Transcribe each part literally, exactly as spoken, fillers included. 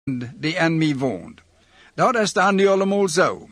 die in mij woont. Dat is dan nu allemaal zo.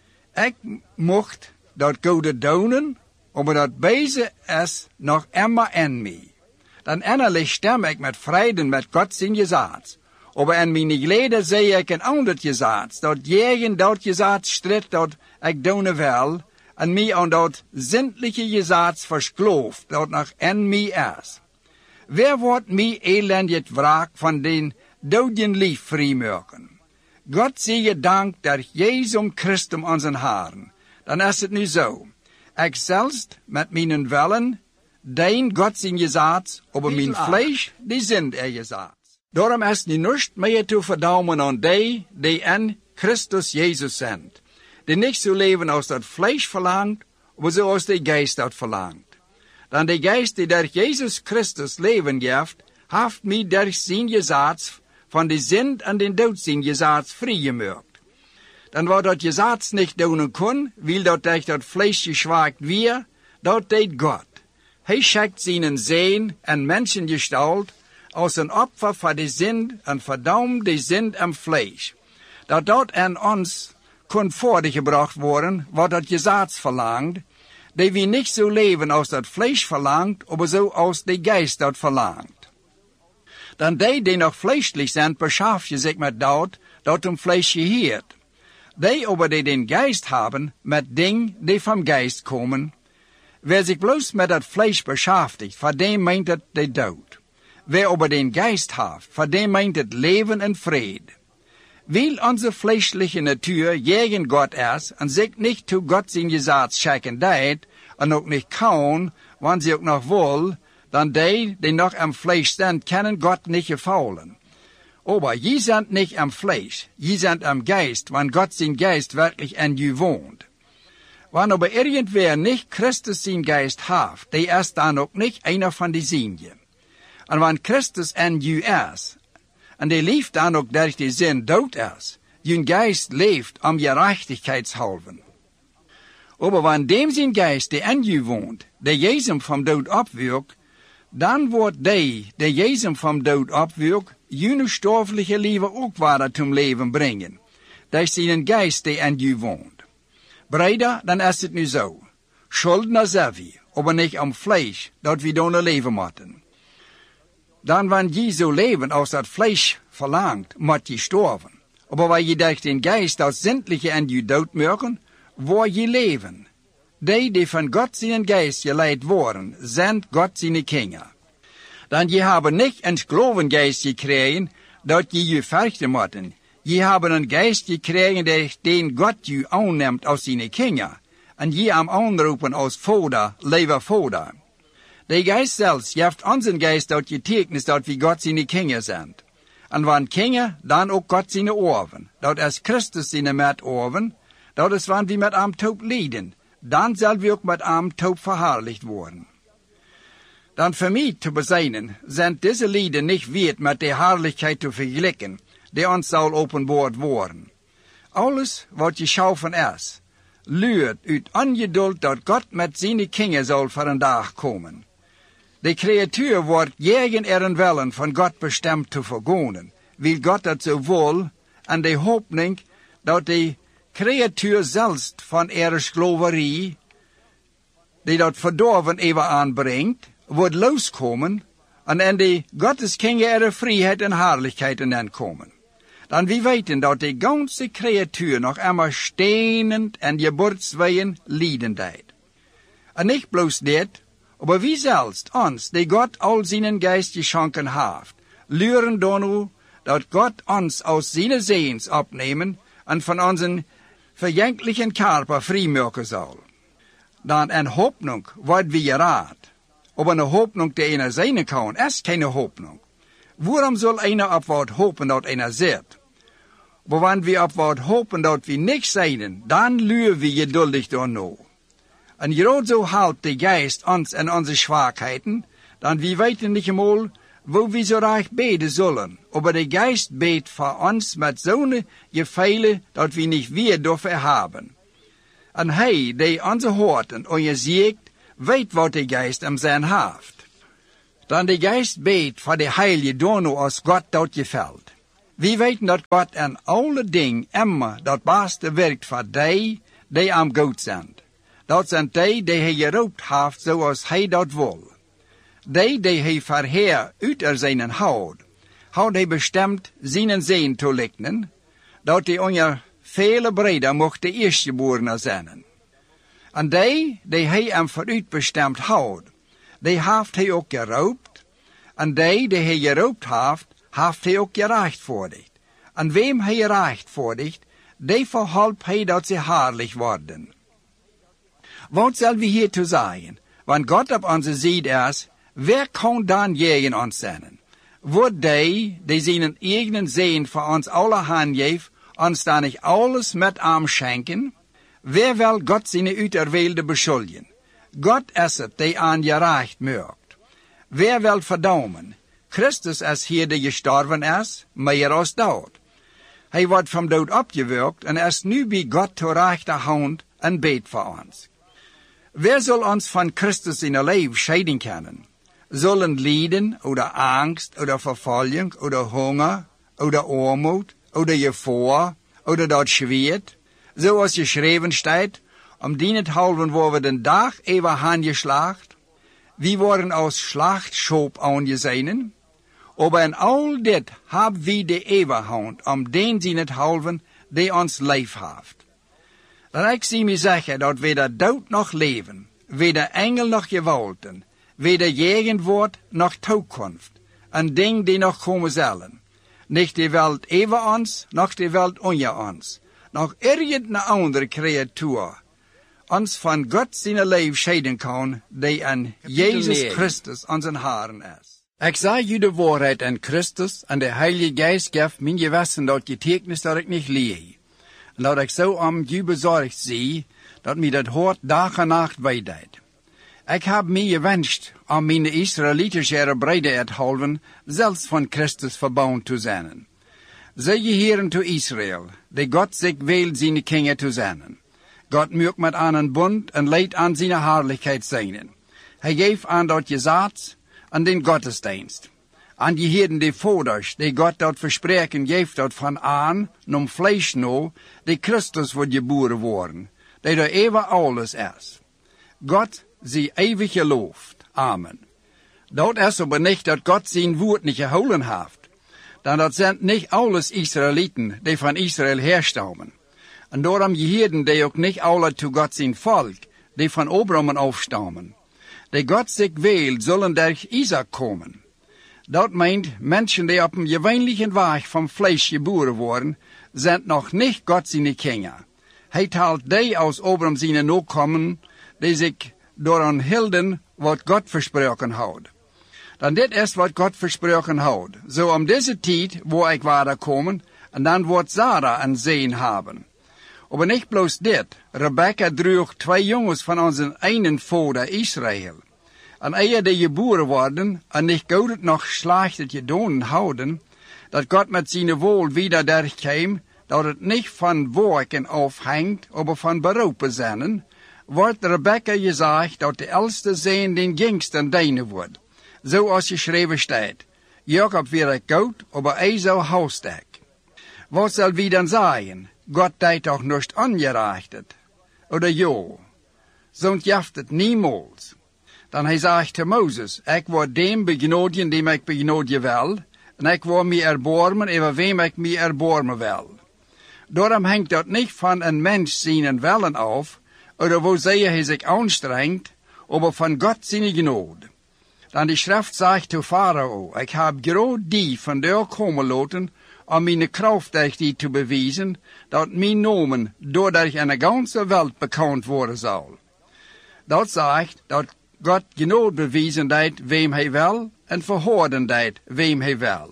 Ik mocht dat goede doen, maar dat bezig is nog immer in mij. Dan innerlijk stem ik met vrede met God zijn gezaad. Maar in mijn geleden zie ik een ander gezaad, dat jeden dat gezaad stridt dat ik doen wil, en mij aan dat zindelijke gezaad versklooft, dat nog in mij is. Wer wordt mij elendig wraak van den doden lief vrijmaken? God zie je dank dat Jezus Christus onze Herren. Dan is het nu zo. Ik zelfs met mijn willen, dein God zijn gezaad, maar mijn vlees, die sind er gezaad. Daarom is nu niets meer te verdaumen aan die, die in Christus Jezus zijn. Die niet zo leven als dat vlees verlangt, maar zoals de geest dat verlangt. Dan de geest die door Jezus Christus leven geeft, heeft mij door zijn gezaad van de zind en de dood zijn gezaad vrijgemaakt. Dan wat dat gezaad niet doen kon, wil dat durch dat vlees geschwaakt weer, dat deed God. Hij schickt zijn Zoon en Menschengestalt als een opfer voor de zind en verdaumt de zind en vlees. Dat dat aan ons kon voorgebracht worden, wat dat gezaad verlangt, die we niet zo leven als dat vlees verlangt, maar zo als de geest dat verlangt. Dan die die nog vleeselijk zijn, beschaaf je zich met dat, dat een vlees geheert. Die aber die den geest hebben, met dingen die van geest komen. Wer zich bloos met dat vlees beschäftigt, voor die meint het de dood. Wer aber den geest heeft, voor die meint het leven en vrede. Weil onze vleeselijke natuur gegen God is, en zich niet toe God zijn gezaad schikken deed, en ook niet kan, wanneer ze ook nog wil, dan die, die nog am vlees zijn, kunnen God niet gefallen. Aber je sind nicht am Fleisch, je sind am Geist, wann Gott sein Geist wirklich in je wohnt. Wann aber irgendwer nicht Christus sein Geist hat, der ist dann auch nicht einer von die Sinje. Und wann Christus in je ist, und der leeft dann auch durch die Sinn dood ist, je Geist leeft um gerechtigkeitshalven. Aber wann dem sein Geist, der in je wohnt, der Jesum vom Dood abwirkt, dann wordt die, der Jesum vom Dood abwirkt, jene stoffelijke leven ook weer zum leven brengen. Dat is een geest die in je woont. Breder, dan is het nu zo. Schuldner zijn we, maar niet am vlees, dat we doen leven moeten. Dan wanneer je zo leven als dat vlees verlangt, moet je sterven. Maar waar je durch den geest dat zindelijke in je dood maken, waar je leven. Die, die van God zijn geest geleid worden, zijn God zijn kinderen. Dan je hebben niet een gelovengeest gekregen, dat je je verchten moeten. Je hebben een geest gekregen, den God je aanneemt als zijn kinderen. En je hem aanroepen als vader, leven vader. De geest zelfs geeft onze geest dat getekend dat we God zijn kinderen zijn. En wanneer kinderen, dan ook God zijn oorven. Dat is Christus zijn met oorven, dat is wanneer we met hem toop lijden. Dan zal we ook met hem toop verherrlicht worden. Dan voor mij te bezinnen, zijn deze lieden niet wert met de herrlichkeit te vergelijken, die ons zal openbaard worden. Alles wat geschaffen is, luurt uit ongeduld dat God met zijn kinderen zal voor een dag komen. De creatuur wordt tegen er willen van God bestemd te vergonen, wil God dat zo wil, en de hoopning dat de creatuur zelfs van er slaverie, die dat verdorven even aanbrengt, wordt loskomen en in de Gottes kinderen er vrijheid en herrlichkeit in komen. Dan wie weten dat de ganze creatuur nog immer stenend en geburtsweeën lijden deed. En niet bloos dit, maar wie zelfs ons, die God al zijn geest geschonken heeft, leren dan dat God ons aus zijn zeens opnemen en van onze verjänglichen Körper vrijmaken zal. Dan in hoopnung wordt we geraad. Aber eine Hoffnung, die einer sein kann, ist keine Hoffnung. Warum soll einer auf was hoffen, dat einer sieht? Aber wenn wir auf was hoffen, dat wir nicht sein, dann lügen wir geduldig danach. Und gerade so halt der Geist uns in unsere Schwachheiten, dann wir weten nicht einmal, wo wir so reich beten sollen. Aber der Geist betet für uns mit so ne Gefehle, dat wir nicht wir dürfen haben. Und hey, der unsere Horten und ihr siegt, weet wat de geest am zijn heeft. Dan de geest beet voor de heilige dono als God dat gefällt. We weten dat God aan alle dingen immer dat beste werkt voor die die am goed zijn. Dat zijn die die hij geroopt heeft zoals hij dat wil. Die die hij verheer uit er zijn houdt, houdt hij bestemd zijn zeen te lignen, dat hij onder vele breder mocht de eerstgeborene zijn. En die die hij hem vooruit bestemd houdt, die heeft hij ook geroopt, en die die hij geroopt heeft, heeft hij ook gerechtvaardigd. En wem hij gerechtvaardigt, die verhelpt hij dat ze herrlich worden. Wat zal we hier te zeggen? Want God op onze zijde is, wer kan dan tegen ons zijn? Wordt die, die zijn eigen zeen voor ons alle handgeeft, ons dan niet alles met arm schenken? Wer wil God zijn uiterweelde beschuldigen? God is het die aan gerecht maakt. Wer wil verdaumen? Christus is hier die gestorven is, meer als dood. Hij wordt van dood opgewekt en is nu bij God te rechterhand en beet voor ons. Wer zal ons van Christus in een leven scheiden kunnen? Zullen lijden, oder angst, oder vervolging, oder hunger, oder armoed, oder gevaar, oder dat zweet, zoals geschreven staat, om dienethalven worden we den dag even aangeslacht. We worden als slachtschop aangezien. Aber in al dit hebben we de eeuwigheid om den dienethalven die ons leef heeft. Dan ik zie me zeggen dat weder dood nog leven, weder engel nog gewalten, weder gegenwoord nog toekomst, een ding die nog komen zullen. Niet de wereld over ons, nog de wereld onder ons, nog irgendeine andere creatuur, ons van God zijn leven scheiden kan, die aan Jezus Christus onze Herren is. Ik zei je de waarheid aan Christus, en de Heilige Geest geeft mijn gewissen dat getekend dat ik niet lieg. En dat ik zo om je bezorgd zie, dat mij dat hoort dag en nacht bijdeed. Ik heb mij gewenscht om mijn Israëlitische brede uithouden, zelfs van Christus verbound te zijn. Zij je heren te Israël, die God zich wil zijn kingen te zijn. God maakt met aan een bond en leidt aan zijn herrlijkheid zijn. Hij geeft aan dat je zaad, aan den godsdienst. Aan die heren die vaders, die God dat verspreken geeft dat van aan, nom vlees no, die Christus wordt geboren worden, die er eeuwig alles is. God zie eeuwig geloofd. Amen. Dat is aber niet dat God zijn woord niet gehouden heeft. Dan dat zijn niet alles Israëlieten, die van Israël herstammen. En daarom je heren die ook niet alle toe God zijn volk, die van Abraham afstammen. Die God zich wil, zullen durch Isaac komen. Dat meint, mensen die op een gewöhnlichen weg van vlees geboren worden, zijn nog niet God zijn kinderen. Hij taalt die als Abraham zijn nakomen, die zich daaraan hielden wat God versproken houdt. Dan dit is wat God versproken houdt. Zo om deze tijd waar ik waarder komen, en dan wordt Sarah een zeen hebben. Maar niet bloos dit. Rebecca droeg twee jongens van onze ene vader Israël. En eer die geboren worden, en niet goed het nog slecht gedaan houden, dat God met zijn woord wieder daar kwam, dat het niet van werken afhangt, maar van beroepen zijn, wordt Rebecca gezegd dat de oudste zijn den jongsten deine wordt. Zoals geschreven staat. Jacob weer goed, maar Esau houstek. Wat zal wie dan zeggen? God deed toch niet ongerechtigd? Oder ja? Zo'n jaft het niemals. Dan hij zegt te Mozes, ik word dem begnodigen die ik begnodigen wil, en ik word mij erbarmen over wem ik mij erbarmen wil. Daarom hangt dat niet van een mens zijn willen af, oder wozeer hij zich aanstrengt, maar van God zijn genade. Dan de schrift zegt te Farao, ik heb gerade die van daar komen laten, om mijn kracht durch die te bewijzen, dat mijn namen doordat in de ganze wereld bekend worden zal. Dat zegt dat God genade bewijzen deed wem hij wil, en verhoorden deed wem hij wil.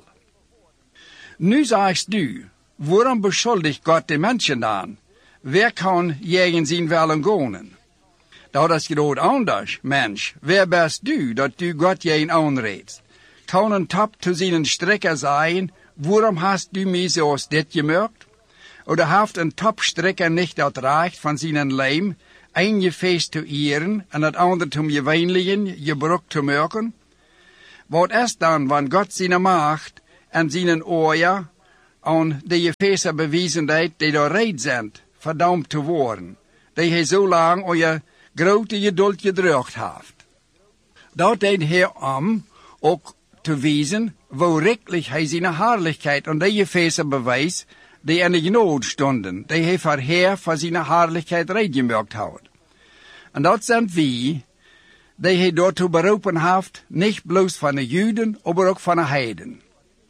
Nu zegt u, waarom beschuldigt God de mensen dan? Wer kan tegen zijn willen gaan? Dat is gewoon anders, mens. Wer bist du, dat du God tegen aanreedst? Kan een top te zijn strikker zijn, waarom hast du mij zoals dit gemaakt? Oder heeft een topstrikker niet dat recht van zijn leem, een je feest te eren en het andere om je weinlichen gebruik te maken? Wat is dan, wanneer God zijn macht en zijn oor aan de Efezer bewezen dat die door reed zijn verdaamd te worden, die hij zo lang op je grote geduld gedrukt heeft. Dat deed hij om ook te wezen, hoe rijkelijk hij zijn heerlijkheid aan de Efezer bewijst, die in de nood stonden, die hij voor Heer voor zijn heerlijkheid reedgemaakt had. En dat zijn wij, die hij daartoe beroepen heeft, niet bloos van de Juden, maar ook van de heiden.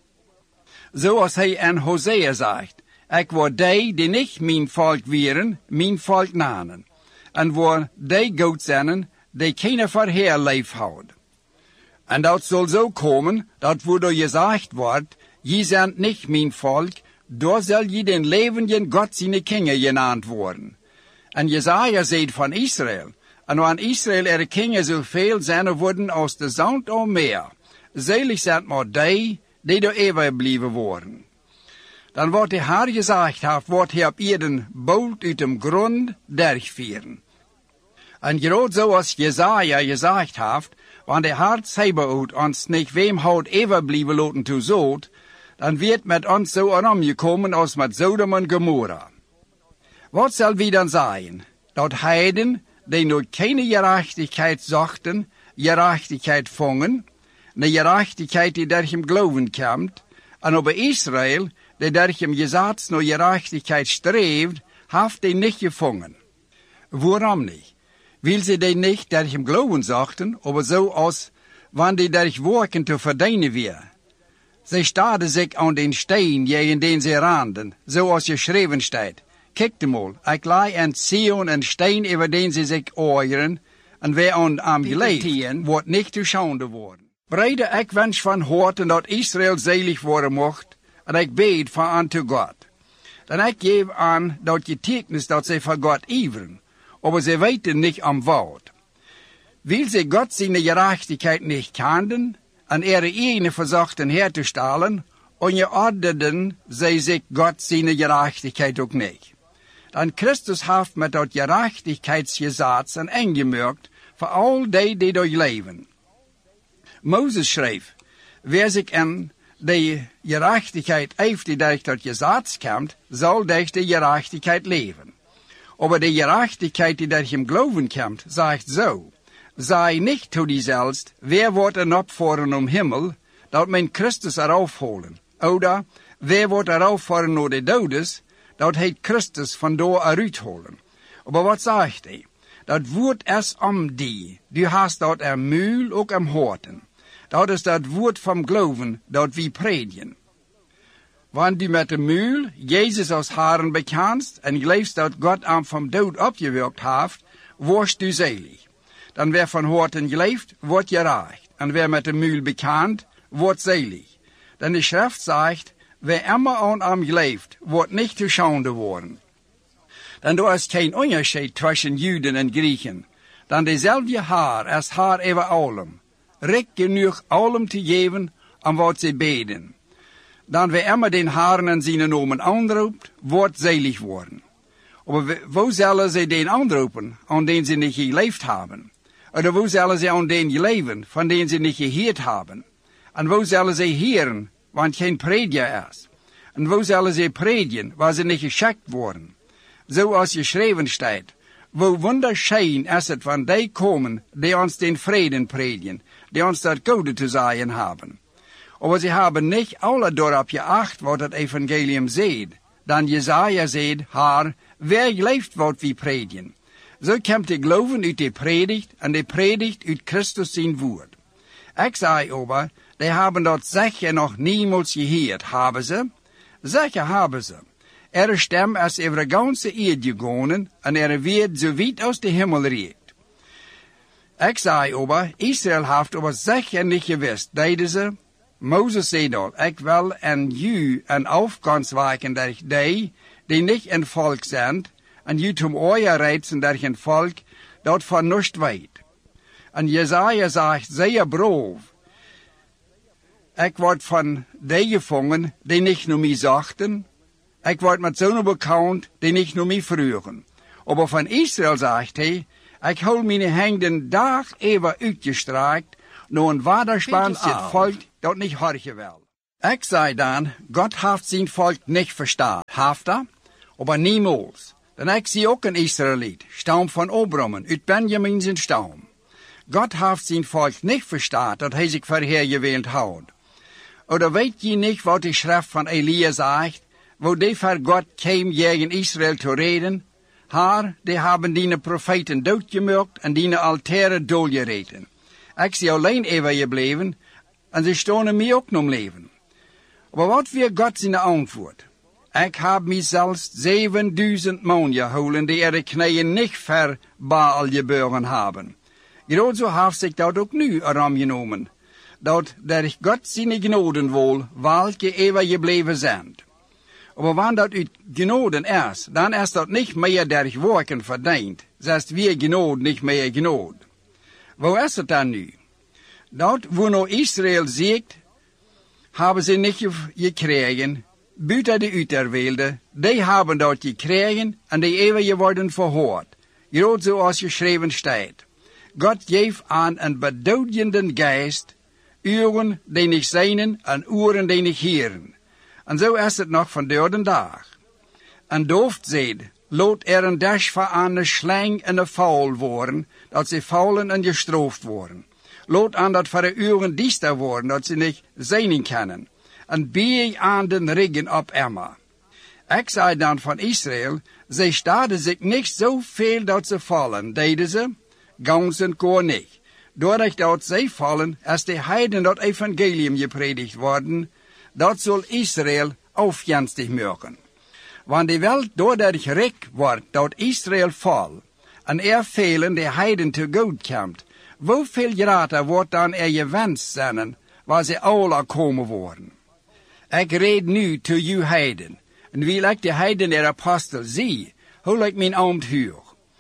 Zoals hij in Hosea zegt, ik word die, die niet mijn volk waren, mijn volk namen. En word die God zijn, die keine voor Heer leef houden. En dat zal zo komen, dat wordt gezegd wordt, je zijt niet mijn volk, door zal je den levenden God zijn kingen genaamd worden. En Jesaja zegt van Israël, en wanneer Israël er kingen zoveel zijn worden als de zand of meer, zelig zijn maar die, die door eeuwig blijven worden. Dan wordt de Heer gezegd heeft, wordt hij op ieder boot uit de grond dergvieren. En groot zoals Jesaja gezegd heeft, wanneer de Heer Zebaoth ons niet wem houdt eeuwig blijven laten toe zout, dan wird met ons zo aangekomen als met Sodom en Gomorra. Wat zal wie dan zijn? Dat heiden, die nog keine gerechtigheid zochten, gerechtigheid vongen, de gerechtigheid die durch hem geloven komt, en over Israël, die durch hem gezats naar gerechtigheid streeft, heeft hij niet gevangen. Waarom niet? Wil ze die niet durch hem geloven zochten, aber zo als wanneer die durch werken te verdienen weer. Zij staden zich aan den steen, tegen den ze randen, zoals geschreven staat. Kijk mal, ik lei aan Sion een steen over den ze zich oeieren, en wie aan hem geleefd, wordt niet te schande worden. Breide ik wens van horten dat Israël zelig worden mocht, en ik bid van unto God. Dan ik geef aan dat getekens dat zij voor God iveren, aber zij weten niet am woord. Wil zij God zijn gerechtigheid niet kenden, en ihre ene verzochten herzustellen, und geordneten zij zich God zijn gerechtigheid ook niet. Dan Christus heeft met dat gerechtigheidsgesetz en ingemerkt voor al die die door leven. Mozes schreef, wer zich in de gerechtigheid heeft die durch dat gesetz komt, zal durch de gerechtigheid leven. Aber de gerechtigheid die durch hem geloven komt, zegt zo, sei nicht zu die selbst, wer wordt er opvoeren om Himmel, dat men Christus eraf holen. Oder, wer wordt eraf voeren naar de dodes, dat heet Christus vandoor eruit holen. Aber wat zegt hij? Dat woord es om die, du hast dat er muil ook am horten. Dat is dat woord van geloven, dat wie predigen. Wanneer du met de muil Jezus als Herren bekennst en geloofst dat God hem vom dood opgewekt heeft, wordst du selig. Dan wer van horten geleefd, wordt gerecht. En wer met de muil bekend, wordt selig. Denn de Schrift zegt, wer immer aan hem geleefd, wordt niet te schande worden. Dan er is geen onderscheid tussen Juden en Griechen. Dan dezelfde Heer is Heer over allem. Rijk genoeg allem te geven aan wat ze beden. Dan wer immer den Herren en zijn nomen aanroept, wordt selig worden. Maar wo zullen ze den aanroepen, aan den ze niet geleefd hebben? Oder wo zullen ze aan den leven, van den ze niet gehoord hebben? En wo zullen ze heren, want geen prediker is? En wo zullen ze predigen, waar ze niet geschikt worden? Zoals geschreven staat, wo wunderschijn is het van die komen, die ons den vreden predigen, die ons dat goede te zeggen hebben. Aber sie haben nicht alle daarop geacht, wat het evangelium zegt. Dan Jesaja zegt, Herr, wer leeft wat wie predigen? Zo komt de geloven uit de predigt, en de predigt uit Christus zijn woord. Ik zei aber, die hebben dat zeker nog niemals gehoord, hebben ze? Zeker hebben ze. Er stem is over de ganze eeuw gegaan, en er wird zo weit aus de Himmel reikt. Ik zei aber, Israël heeft aber zeker niet gewusst, deden ze? Moses zei al, ik wil en u een afkomst wijken durch die, die niet een volk zijn, en u zum oor reizen durch een volk, dat van niets weet. En Jesaja zegt zeer brav, ik word van die gevangen, die niet naar mij zachten, ik word met zo'n bekend, die niet naar mij vroegen. Aber van Israël zegt hij, ik hou mijn handen dag even uitgestrekt, naar een waterspan zit volk, dat niet horchen wil. Ik zei dan, God heeft zijn volk niet verstaan. Heeft er? Maar niemals. Dan ik zie ook een Israëliet, stam van Abraham, uit Benjamin zijn stam. God heeft zijn volk niet verstaan dat hij zich voor Heer gewählt houdt. Oder weet je niet wat de schrift van Elia zegt, wo die voor God kwam tegen Israël te reden? Haar, die hebben die profeten doodgemaakt en die altaren doodgereden. Ik zie alleen even gebleven en ze stonden mij ook nog leven. Maar wat weer God zijn antwoord? Ik heb mijzelf zevenduizend man gehouden die ihre knieën niet ver Baal gebogen hebben. Groot zo heeft zich dat ook nu erom genomen, dat der God zijn genoden wil, welke eeuwig gebleven zijn. Maar wanneer dat uit genoden is, dan is dat niet meer der werken verdiend, zelfs weer genood niet meer genood. Waar is het dan nu? Dat wo nou Israël zegt, hebben ze niet gekregen, buiten de uiterwereld, die hebben dat gekregen en die eeuwig worden verhoord. Groot zoals geschreven staat. God geeft aan een bedoelende geest, uren die niet zijn en uren die niet heren. En zo is het nog vandaag de dag. En dooft zegt, laat er een dash van aan de slang en de faul worden, dat ze faulen en gestraft worden. Laat aan dat voor de uren diester worden, dat ze niet zijn kunnen. En bier aan den riggen op Emma. Ik zei dan van Israël, zij staden zich niet zoveel dat ze vallen, deden ze, ganzen koor niet. Doordat dat zij vallen, is de heiden dat evangelium gepredigt worden, dat zal Israël aufjenstig maken. Want de welt doordat rijk wordt, dat Israël val, en er velen de heiden te goed komt, hoeveel grater wordt dan er gewenst zijn, waar ze alle komen worden. Ik red nu te u heiden, en wie ik de heiden der apostel zie, hoe ik mijn ambt huur,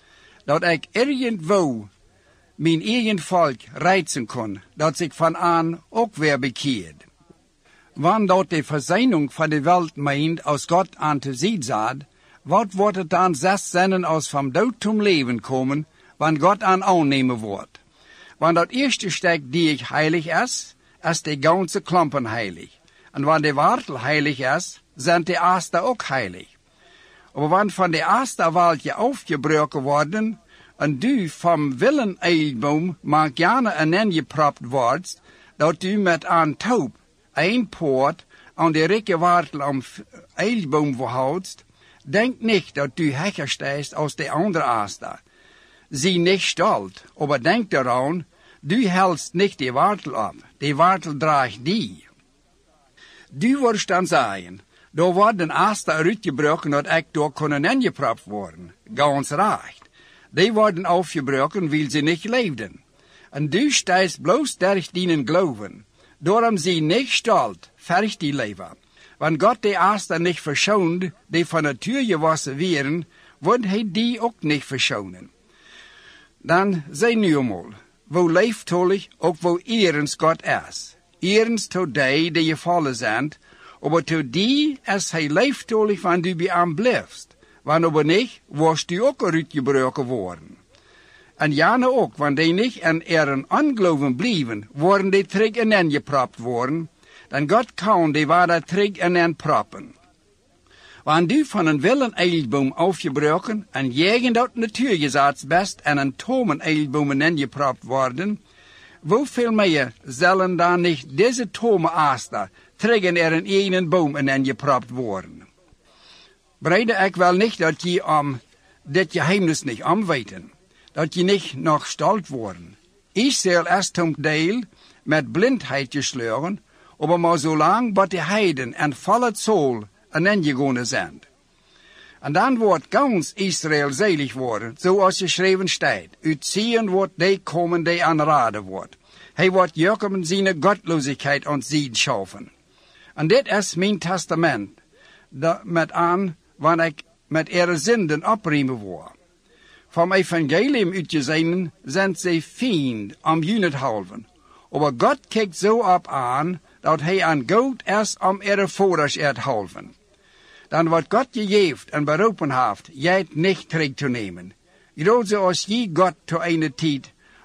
dat ik irgendwo mijn eigen volk reizen kon, dat zich van aan ook weer bekeerd. Wanneer dat de verzeining van de wereld meent als God aan te zien zat, wat wordt het dan zes zijn als van dood tot leven komen, wanneer God aan aannemen wordt? Want dat eerste stuk die ik heilig is, is de ganze klompen heilig. En wanneer de wortel heilig is, zijn de aaster ook heilig. Maar wanneer van de aaster waldje afgebroken worden, en du van willen eilboom mag gerne en en gepropt wordt, dat u met een touw, een poort, aan de rikke wortel om eilboom verhoudt, denk niet dat u hecher stijst als de andere aaster. Zie niet stolt, maar denk eraan, du helst niet de wortel op, de wortel draagt die. Du wordt dan zeggen, door wordt een aaster uitgebroken dat ik door kunnen ingepropt worden, gans recht. Die worden afgebroken, wil ze niet leefden. En du stijst bloos durch dienen geloven. Daarom zie niet stolt, vergt die leven. Want God de aaster niet verschoont, die van natuur gewassen werden, wordt hij die ook niet verschonen. Dan zei nu eenmaal, wo leeftolig ook wo eerens God is. Eerens tot die die gevallen zijn, maar tot die is hij leeftolig van du bij hem blijft. Want aber niet, was du ook uitgebroken worden. En jane ook, want die niet en er een ongeloven blijven, worden die terug en en gepropt worden, dan God kan die waar terug en en proppen. Want du van een willen eilboom afgebroken, en jegen dat natuurgezaads best en een tomen eilboom en en gepropt worden, hoeveel meer zullen dan niet deze tome aaster terug en er een ene boom en en gepropt worden. Breide ik wel niet dat je om dit geheimnis niet omweten, dat je niet nog stolt worden. Israël is ten deel met blindheid gesleuren, maar zolang wat de heiden en vallet zool en ingegonen zijn. En dan wordt gans Israël zelig worden, zoals geschreven staat. Uitzien wordt die komen die aanraden wordt. Hij wordt Jacob zijn godloosheid ontzien schaffen. En dit is mijn testament, dat met aan, wanneer ik met ihre zinden opriemen word. Vom evangelium uitgezien zijn zij vriend om jullie te houden. Maar God kijkt zo op aan, dat hij aan God is om ihre voeders te houden. Dan wat God gegeven en beroepen heeft, jij het niet terug te nemen. Groot zoals je God te een tijd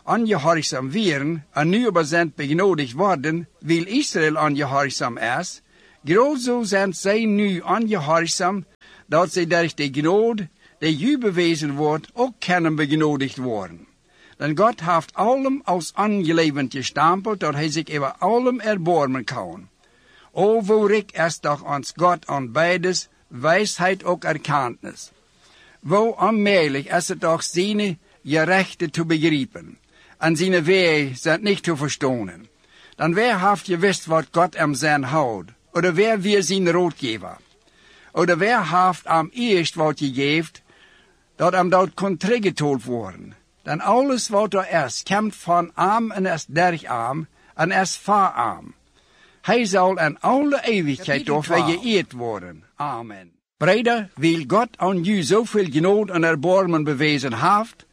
ongehoorzaam wieren en nu überzend begenodigd worden, wil Israël ongehoorzaam is, grozo zijn zij nu ongehoorzaam, dat zij door de genade, die u bewezen wordt, ook kunnen begenodigd worden. Dan God heeft allem als ongelevend gestampeld, dat hij zich over allem erbarmen kan. O, wo rijk is toch ons God aan beides, wijsheid ook erkenntnis. Wo onmogelijk is het toch zijn gerechte te begrijpen, en zijn wegen zijn niet te verstaan. Dan wer heeft gewist wat God hem zijn houdt, oder wer weer zijn roodgever, oder wer heeft hem eerst wat gegeven, dat hem dat kon teruggetold worden. Dan alles wat er is, komt van hem en is durch hem en is voor hem. Hij zal in alle eeuwigheid door geëerd worden. Amen. Breder, wil God aan u zoveel genade en erbarmen bewezen heeft,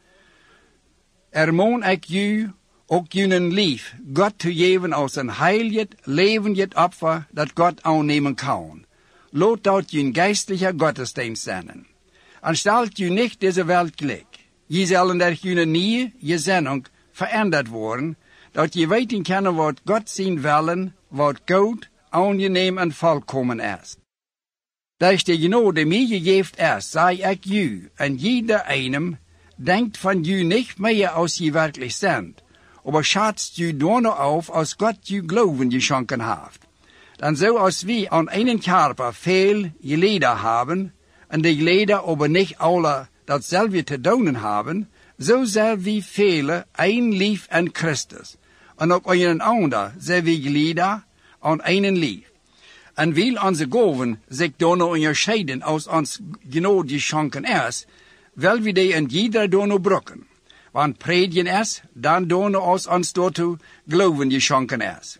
ermoon ik u ook jullie lief God te geven als een heilig, levend offer dat God aannemen kan. Laat dat je een geistlicher gottesdienst zijn. En stelt u niet deze wereld gelijk. Je zullen durch jullie nieuwe gezinnung veranderd worden, dat je weten kan wat God zijn willen, wat goed, aangeneem en volkomen is. Durch de genade mij gegeven is, zei ik u, en jeder einem denkt van u niet meer als je werkelijk bent, aber schatzt u daarna auf, als Gott u geloven geschonken heeft. Dan zo als we aan einen Körper veel geleden hebben, en die geleden aber niet alle datzelfde te doen hebben, zo zijn we vele een lief en Christus. En ook een ander zijn we geleden aan einen lief. En wil onze gaven zich daarna onderscheiden als ons genade geschonken is, wil we die in jeder daarna brokken. Want predigen is, dan daarna als ons daartoe geloven geschonken is.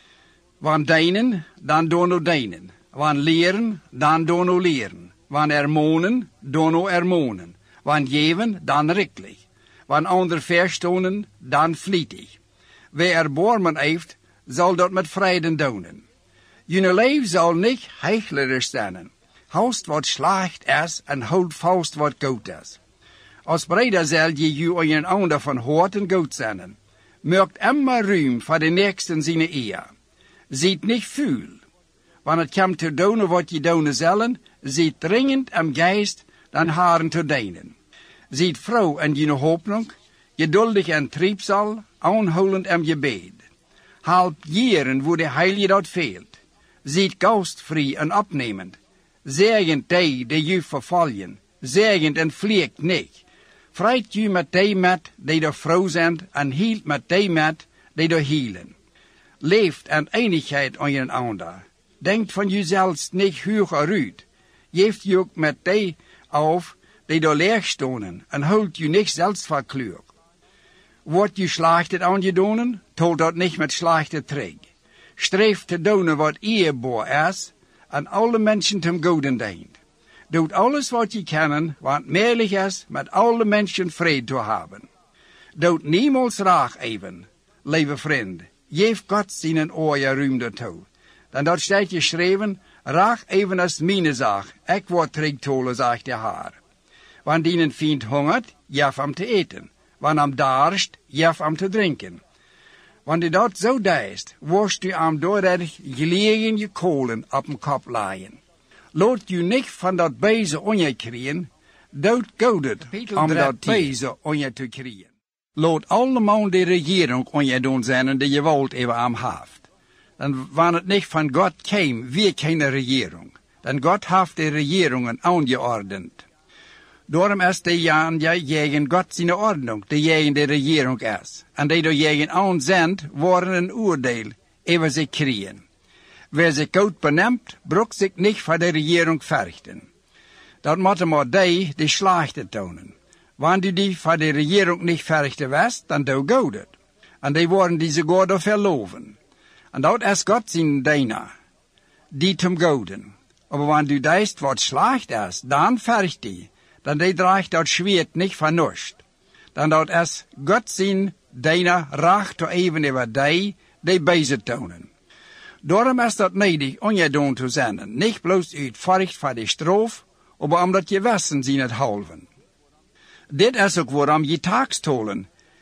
Want deinen, dan daarna deinen. Want leren, dan daarna leren. Want ermonen, daarna ermonen. Want geven, dan rikkelijk. Want ander verstonen, dan vlietig. Wie erbarmen heeft, zal dat met vrede doen. Jullie leven zal niet hechlerisch zijn. Houd wat slecht is en houd vast wat goed is. Als breder zal je je een ander van hart en goed zijn. Merkt immer ruim voor de nächsten zijn eer. Ziet niet vuil. Wanneer het komt te doen wat je doen zullen, ziet dringend am geest dan haren te dienen. Ziet vrouw en je hoopnung, geduldig en triebsal, aanhoudend am gebed. Halb jaren wo de heilige dat veelt. Ziet gastvrij en opnemend. Zegend die die je vervallen, zegend en vliegt niet. Vreit je met die met die de vrouw zijn en hield met die met die de hielen. Leeft in eenigheid aan je ander. Denkt van jezelf niet hoger uit. Geeft je ook met die auf die de leeg stonen en houdt je niet zelfs verkleur. Wordt je slachtet aan je donen, tolt dat niet met slachtet terug. Streef te doen wat eerbaar is en alle mensen ten goede dient. Doet alles wat je kan, wat meerlijk is met alle mensen vrede te hebben. Doet niemals raag even, lieve vriend. Geef God zijn oor ruimte toe. Dan dat staat geschreven, raag even als mijn zaak, ik word terugtolen, zegt de Heer. Want die een vriend hongert, geef hem te eten. Wanneer hem darst, geef hem te drinken. Wanneer dat zo deist, worst u hem doordat gelegen je kolen op een kop laaien. Laat u niet van dat bezen on je kriegen, dood goudet om dat bezen on je te kriegen. Laat allemaal de regering on je doen zijn en de je wilt even hem heeft. Dan wanneer het niet van God kwam, wie geen regering. Dan God heeft de regeringen aangeordend. Daarom is de Jan tegen God zijn ordnung, de tegen de regering is. En die door tegen aanzendt, worden een oordeel over zich kriegen. Wer zich goed beneemt, broekt zich niet voor de regering verrichten. Dat moet maar die die slechte tonen. Wanneer die voor de regering niet verrichten was, dan doe God het. En die worden deze God verloven. En dat is God zijn dienaar, die tem goden. Maar wanneer du deist wat slecht is, dan verricht die. Dan die draagt dat schwert niet van nust. Dan dat is God zijn dienaar racht te even over die, die bezig tonen. Daarom is dat nedig ongedoen te zijn, niet bloos uit furcht voor de straf, maar omdat je wissen zien het halven. Dit is ook waarom je taakstolen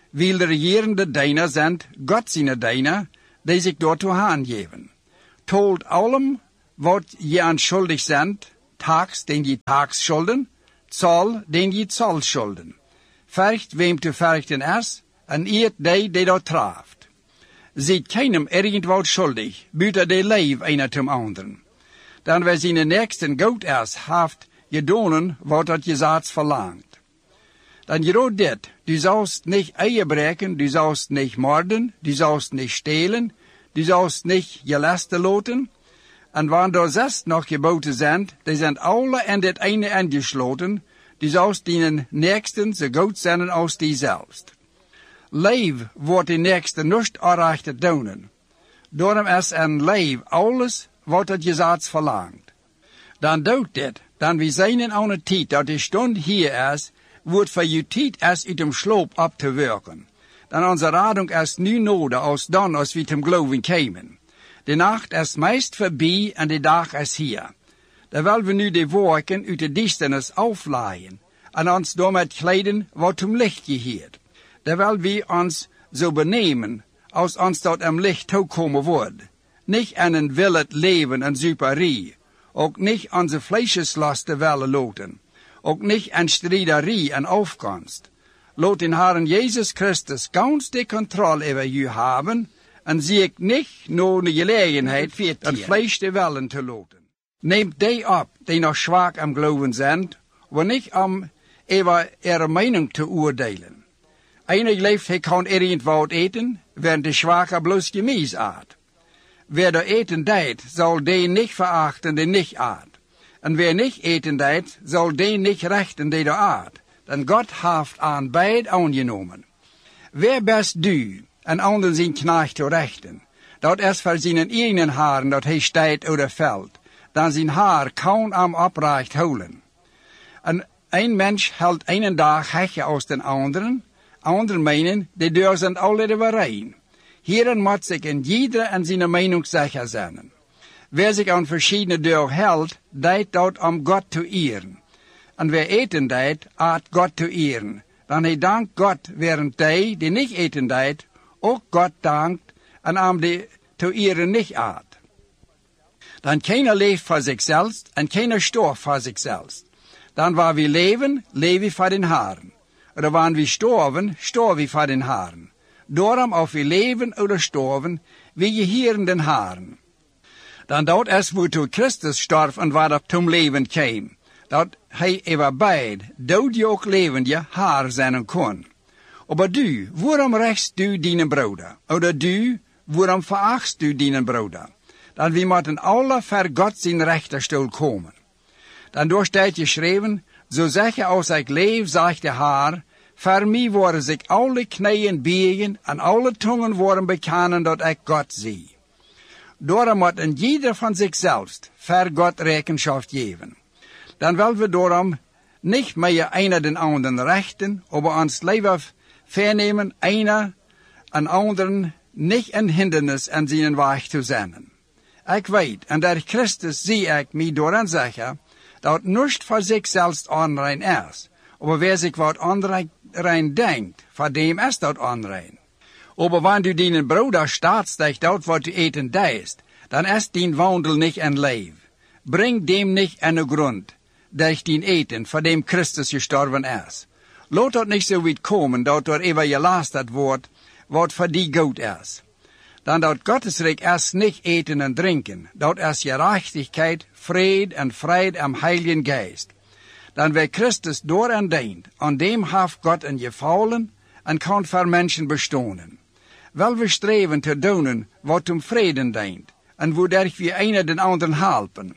weil de regierende Diener sind Gott seine Diener, die sich dort zu geven. Tolt allem, wat je aan schuldig sind, tags, den je tags schulden, zoll, den je zoll schulden. Vercht, wem te verchten is, en eet die, die dat traft. Ziet keinem irgendwo schuldig, buiten de leef einer zum anderen. Dan wer seine nächsten goed is, haft gedonen, wat dat je zaats verlangt. Dan je dit, du sollst nicht Ehe brechen, du sollst nicht morden, du sollst nicht stehlen, du sollst nicht geläster loten. En wann da zes noch geboten sind, die sind alle in dit eine angeschloten, du sollst deinen Nächsten so gut sein als die selbst. Leef wordt die Nächste nicht aanrecht doen. Daarom is een leef alles wat het gezaats verlangt. Dan doet dit, dan wie zijn aan de tijd dat de stund hier is, wordt voor je tijd is uit dem sloop op te werken. Dan onze radung is nu nodig als dan als we zum geloven komen. De nacht is meest voorbij en de dag is hier. Dan willen we nu de wolken uit de duisternis afleiden en ons daarmee kleiden wat zum licht geheert. Dan willen we ons zo benemen als ons dat am licht toekomen wordt. Niet aan een willet leven en superie, ook niet onze vleescheslasten willen loten, ook niet aan striderie en afkomst. Laat den Herrn Jesus Christus ganz de controle over u hebben en zie ik niet nur de gelegenheid het vlees te willen te loten. Neemt die op die nog zwak am geloven zijn, maar niet om over ihre Meinung te oordelen. Einer leeft, hij kan irgendwo eten, während de Schwache bloß Gemüse aat. Wer da eten deit, soll den nicht verachten, den nicht aat. En wer nicht eten deit, soll den nicht rechten, der da aat. Denn Gott haft aan beid aangenomen. Wer best du, en anderen zijn knecht te rechten, dat es voor zijn eigenen haren dat hij steit oder fällt, dan zijn haar kaum am opreicht holen. En een mens hält einen dag hecher aus den anderen, anderen meinen, die deur sind alle rein. Hierin moet zich in jeder an seine Meinung sicher sein. Wer sich an verschiedene deur hält, deit dort um Gott zu ehren. Und wer eten deit, aat Gott zu ehren. Dan hij dankt Gott, während die, die nicht eten deit, auch Gott dankt, en am die zu ehren nicht aat. Dan keiner leeft voor sich selbst, en keiner storft voor sich selbst. Dan waar wir leven, leven wir voor den Herrn. Oder wann wir storven, storven wir vor den Haaren. Daarom of wir leven oder storven, wie je hier in den Haaren. Dan dat es wozu Christus starf en waar dat zum Leben kwam. Dat hij over beid, dood je ook levende, haar zijn kon. Aber du, waarom rechtst du deinen Bruder? Oder du, waarom verachtst du deinen Bruder? Dan wir moeten alle ver Gott zijn rechterstuhl komen. Dan door staat geschreven, so sicher als ik leef, sagt der Herr, voor mij worden zich alle knieën biegen en alle tungen worden bekennen dat ik Gott zie. Daarom moet een jeder van zichzelf voor Gott Rechenschaft geven. Dan willen we daarom niet meer einer den anderen rechten, aber ons leven vernemen einer en anderen niet een hindernis aan zijn weg te zijn. Ik weet, en door Christus zie ik mij daaraan zeggen, dat nicht voor zichzelf onrein is, aber wer sich wat onrein denkt, voor dem is dat onrein. Aber wenn du deinen Bruder staatst, dich dort wat du eten deist, dann ist dein Wandel nicht ein Leib. Bring dem nicht einen Grund, durch dein Eten, vor dem Christus gestorben ist. Laat dort nicht so weit kommen, dort dort ever gelastet wird, wat für die gut ist. Dann dort Gottesreich erst nicht eten und trinken, dort erst Gerechtigkeit, Fried und Freude am Heiligen Geist. Dann wer Christus dooraan dient, an dem haft Gott een gefallen en kan voor Menschen bestonen. Wel we streven te doen wat um Frieden dient, en wodurch wir einer den anderen helpen.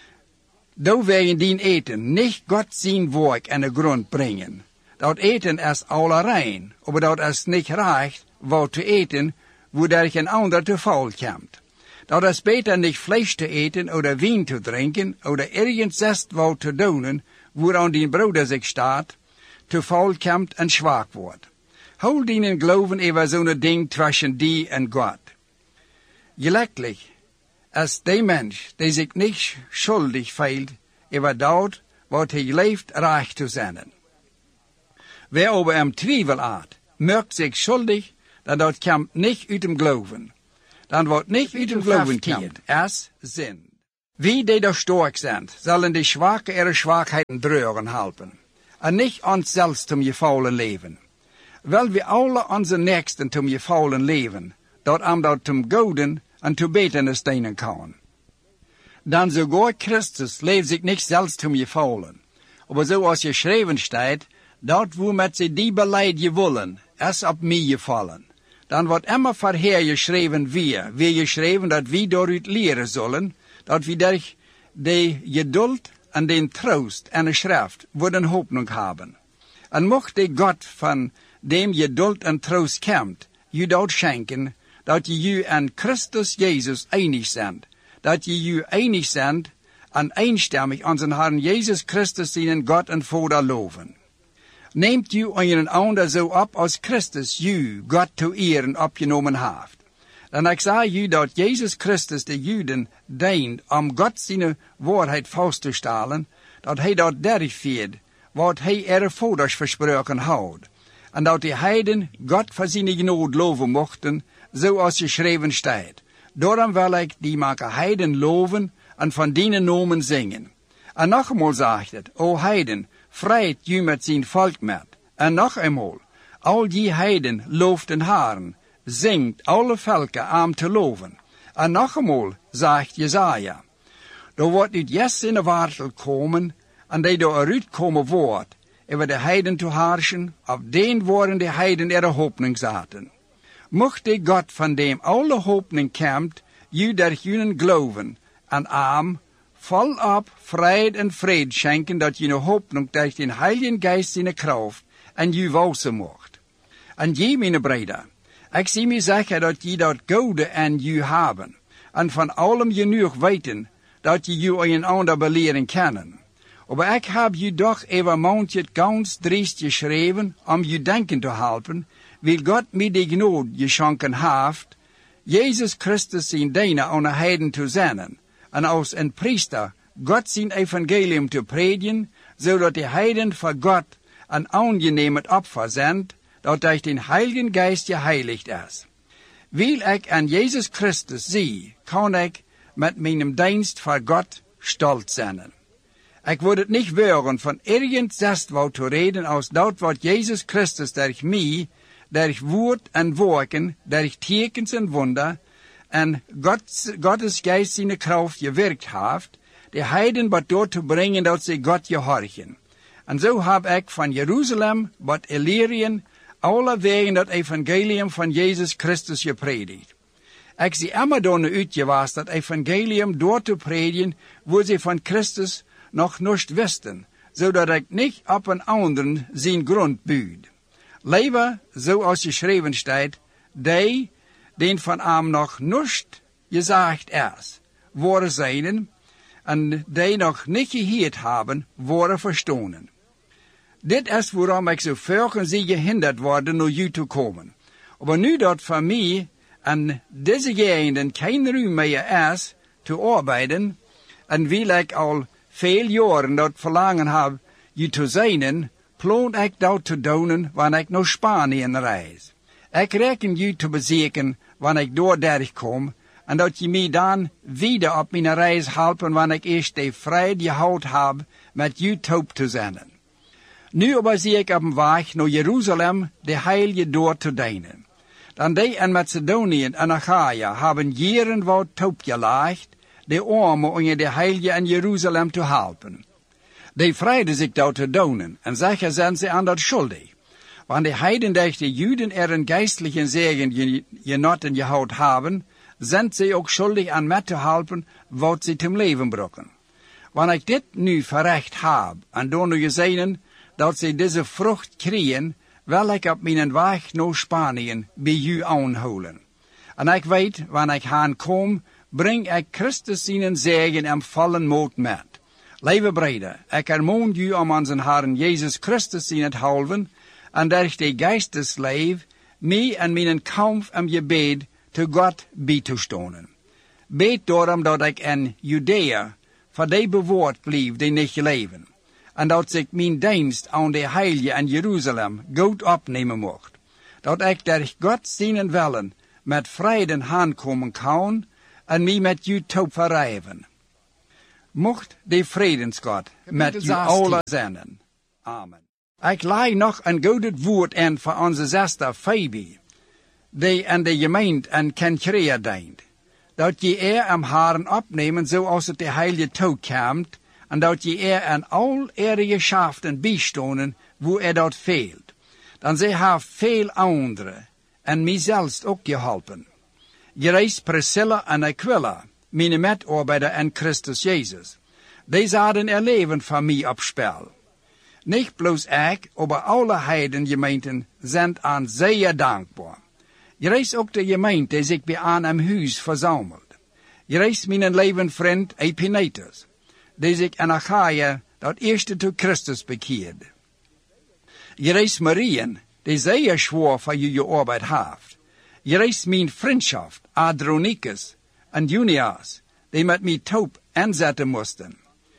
Do werden dien eten nicht Gott zijn werk in de grond bringen. Dat eten is allerein, aber dat is nicht recht, wat te eten, wodurch ein ander te faul kommt. Dat is beter nicht Fleisch te eten oder Wein te trinken oder irgendetwas wat te doen, woran die Bruder sich staat, te faul kommt en schwach wordt. Hol dienen Glauben über so ein Ding zwischen die und Gott. Gelegentlich ist der Mensch, der sich nicht schuldig fühlt, über das, was er lebt, reich zu sein. Wer aber im Zweifel hat, merkt zich schuldig, dan dat komt niet uit dem geloven. Dan wordt niet uit dem geloven komt, es zin. Wie die daar sterk zijn, zullen de zwakke ihre Schwachheiten dreuren helpen. En niet ons zelfs zum gefallen leven. Wel we alle onze nächsten zum gefallen leven, dat am dat zum goden en zu betende stenen kan. Dan sogar Christus leeft zich niet zelfs zum gefallen. Aber so als geschreven staat, dat wo met ze die beleid je willen, es op mij gevallen. Dan wordt immer voorher geschreven weer, weer geschreven dat wie daaruit leren zullen, dat we durch de geduld en den troost en de schrift worden hoopning hebben. En mocht de God van dem geduld en troost komt, je dat schenken, dat je je en Christus Jezus einig bent, dat je je einig bent en eenstemmig aan zijn Herrn Jezus Christus zijn God en Vader loven. Neemt u een ander zo op als Christus u God te eren opgenomen heeft. Dan ik zeg u dat Jezus Christus de Juden dient om God zijn waarheid vast te stellen, dat hij dat derfeert, wat hij er voorders versproken houdt. En dat de heiden God voor zijn genade loven mochten, zoals geschreven staat. Daarom wil ik die maken heiden loven en van die nomen zingen. En nog eenmaal zegt het, o heiden, vreit u met zijn volk met. En nog eenmaal, al die heiden looft den Herrn, zingt alle volken aan te loven. En nog eenmaal zegt Jesaja, er wordt uit Jes in de wartel komen, en die door eruit komen wordt, over de heiden te heerschen, op den worden de heiden er hoopning zaten. Mocht de God van dem alle hoopning komt, u der jullie geloven, en arm, volop vrede en vrede schenken, dat je hoopning durch den Heiligen Geist zijn kracht en je wausen mocht. En je, mijn broeder, ik zie me zeggen dat je dat goede en je hebben, en van allem genoeg weten, dat je je een ander beleren kennen. Maar ik heb je toch even maandje ganz driest geschreven om je denken te helpen, wil God mij de genade geschonken heeft, Jezus Christus zijn diener aan de heiden te zenden, en als een priester God zijn evangelium te predigen, zodat de heiden voor God een aangeneem opfer zendt, dat durch den Heiligen Geist geheiligd is. Wil ik aan Jezus Christus zie, kan ik met mijn dienst voor God stolz zijn. Ik wil het niet weren van ergens zest wou te reden als dat wat Jezus Christus durch mij, durch woord en werken, durch tekens en wunder, en God, Gottes Geist zijn kracht gewerkt heeft, de heiden wat door te brengen dat ze God gehorchen. En zo heb ik van Jeruzalem wat Illyrien alle wegen dat evangelium van Jezus Christus gepredikt. Ik zie immer door uitgewaast dat evangelium door te predigen, wo ze van Christus nog niet wisten, zodat ik niet op een anderen zijn grond buid. Liever, zoals geschreven staat, die, den van hem nog niet gezegd is, worden zijnen, en die nog niet gehoord hebben, worden verstonen. Dit is waarom ik zo vaak zie gehinderd worden naar u te komen. Maar nu dat voor mij en deze gegenden geen ruimte meer is te arbeiden, en wil ik al veel jaren dat verlangen heb je te zijn, plan ik dat te doen wanneer ik naar Spanje reis. Ik reken je te bezoeken wanneer ik door derg kom, en dat je mij dan wieder op mijn reis helpen wanneer ik eerst de vrede gehouden heb met je top te zenden. Nu aber zie ik op een weg naar Jeruzalem de heilige door te dienen. Dan die in Macedonië en Achaia hebben jaren wat top gelegd, de armen onder de heilige in Jeruzalem te helpen. Die vreiden zich dat te doen, en zeggen zijn ze aan dat schuldig. Want de heiden durch de Juden er een geistlichen Segen genoten gehouden hebben, zijn ze ook schuldig aan met te helpen wat ze ten leven brokken. Wanneer ik dit nu verrecht heb, en door nu gezien dat ze deze vrucht krijgen, wil ik op mijn weg naar Spanje bij u aanhouden. En ik weet, wanneer ik gaan kom, breng ik Christus zijn zegen en vallen moed met. Lieve broeder, ik ermoen u om onze Herrn Jezus Christus in het helpen, en durch de geestesleef, mij en mijn kamp en gebed te God bij te stonen. Beet daarom dat ik in Judea voor die bewoord blijf die niet leven, en dat ik mijn dienst aan de heilige in Jeruzalem goed opnemen mocht. dat ik durch God zijn willen met vrede aankomen kan en mij met u toe verrijven. Mocht de vredensgod met u allen zijn. Amen. Ik leid nog een goed woord aan voor onze zuster Phoebe, die aan de gemeente en Kenkrea dient. Dat je er am haren opnemen zoals het de heilige toekomt, en dat je er aan al ihre geschäften bijstonen, wo er dat fehlt. Dan zij haar veel anderen, en mijzelf ook geholpen. Je reis Priscilla en Aquila, mijn medarbeider en Christus Jezus. Deze hadden er leven van mij op spel. Niet bloos ik, maar alle heidengemeenten zijn aan zeer dankbaar. Je reis ook de gemeente die zich bij aan hem huis verzamelt. Je reis mijn leven vriend Epinetus, die zich in Achaia dat eerste tot Christus bekeerde. Je reis Marien, die zeer zwaar voor je arbeid heeft. Je reis mijn vriendschap Adronicus en Junias, die met mij toop inzetten moesten.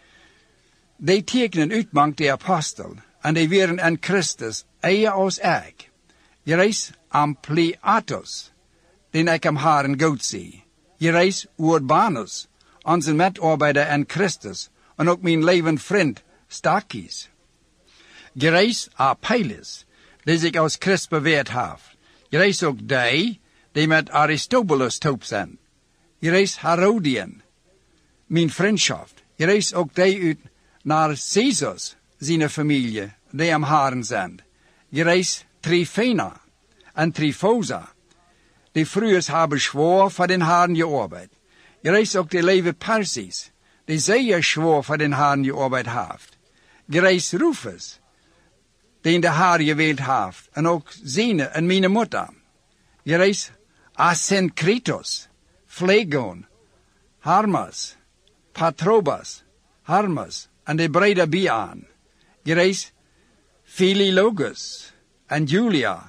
Die tekenen uitmank de apostel, en die waren in Christus eer als ik. Je reis Ampliatus, den ik am haren goed zie. Je reis Urbanus, onze medarbeider in Christus, en ook mijn leven vriend Stakis. Je reis Apelles, die zich als Christ beweerd heeft. Je reis ook die, die met Aristobulus toop zijn. Je reis Herodian, mijn vriendschap. Je reis ook die uit naar Caesars, zijn familie, die am haren zijn. Je reis Trifena en Trifosa, die vroeger hebben zwaar voor den haren gearbeid. Je reis ook de leven Persis, die zeer zwaar voor den haren gearbeid heeft. Je reis Rufus, die de haar gewild heeft, en ook Zine en mijn moeder. Je reis Asyncritus, Phlegon, Hermas, Patrobas, Hermas, en de brede Biaan. Je reis Philologus, en Julia,